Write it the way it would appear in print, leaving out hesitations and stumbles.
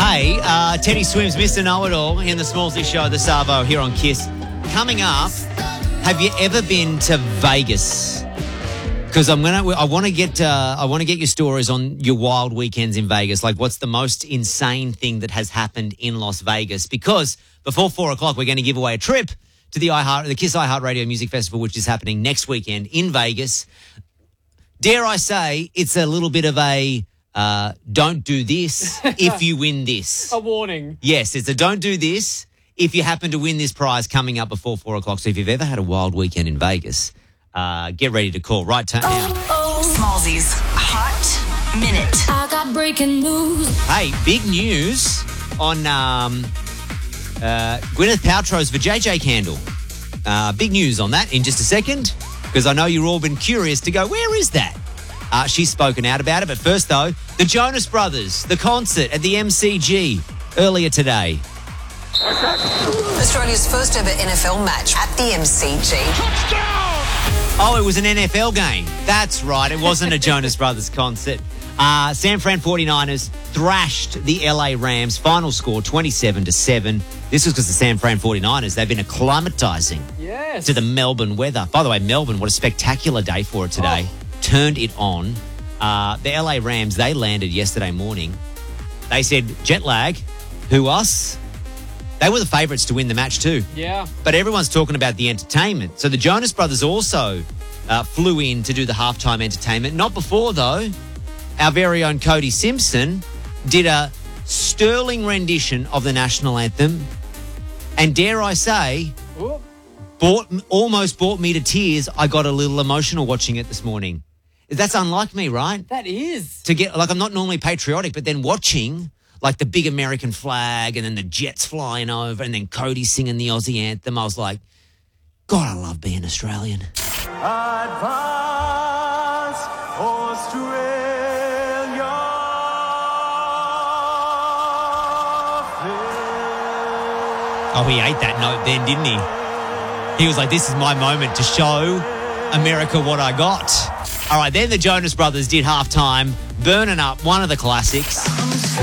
Hey, Teddy Swims, Mr. Know-It-All in the Smallsy Show, the Savo here on KISS. Coming up, have you ever been to Vegas? Because I want to get your stories on your wild weekends in Vegas. Like, what's the most insane thing that has happened in Las Vegas? Because before 4 o'clock, we're going to give away a trip to the KISS iHeartRadio Music Festival, which is happening next weekend in Vegas. Dare I say, it's a little bit of a don't do this if you win this. A warning. Yes, it's a don't do this if you happen to win this prize coming up before 4 o'clock. So if you've ever had a wild weekend in Vegas, get ready to call right now. Smallsy's Hot Minute. I got breaking news. Hey, big news on Gwyneth Paltrow's Vajayjay candle. Big news on that in just a second, because I know you've all been curious to go, where is that? She's spoken out about it. But first, though, the Jonas Brothers, the concert at the MCG earlier today. Australia's first ever NFL match at the MCG. Oh, it was an NFL game. That's right. It wasn't a Jonas Brothers concert. San Fran 49ers thrashed the LA Rams. Final score 27-7. This was because the San Fran 49ers, they've been acclimatizing to the Melbourne weather. By the way, Melbourne, what a spectacular day for it today. Turned it on. The LA Rams, they landed yesterday morning. They said, jet lag, who us? They were the favourites to win the match too. Yeah. But everyone's talking about the entertainment. So the Jonas Brothers also flew in to do the halftime entertainment. Not before, though. Our very own Cody Simpson did a sterling rendition of the national anthem. And dare I say, almost brought me to tears. I got a little emotional watching it this morning. That's unlike me, right? That is. To get, like, I'm not normally patriotic, but then watching, like, the big American flag and then the jets flying over and then Cody singing the Aussie anthem, I was like, God, I love being Australian. Advance Australia. Oh, he ate that note then, didn't he? He was like, this is my moment to show America what I got. All right, then the Jonas Brothers did halftime, Burning Up, one of the classics.